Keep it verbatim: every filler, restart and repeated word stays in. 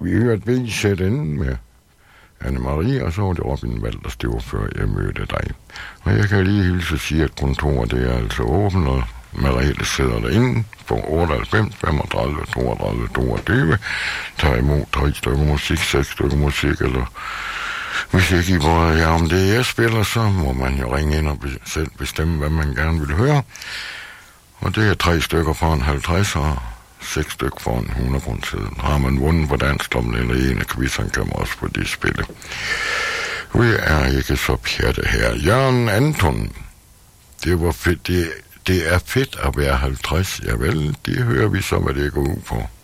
Vi hørte V sæt ind med Anne-Marie, og så var det Robin Walters, det var før jeg mødte dig. Og jeg kan lige hilse at sige, at kontoret det er altså åbent, og Merete sidder derinde på otteoghalvfems femogtredive toogtredive toogtyve. Tager imod tre stykker musik, seks stykker musik, eller hvis ikke I bryder jer om det, jeg spiller, så må man jo ringe ind og be- selv bestemme, hvad man gerne vil høre. Og det er tre stykker for en halvtreds og seks stykker for en hundrede kroner. Har man vundet på dansdommen eller en af quizzerne, kan man også få det spille. Vi er ikke så pjatte her. Jørgen Anton, det var fedt. Det, det er fedt at være halvtreds. Javel, det hører vi så, hvad det går ud på.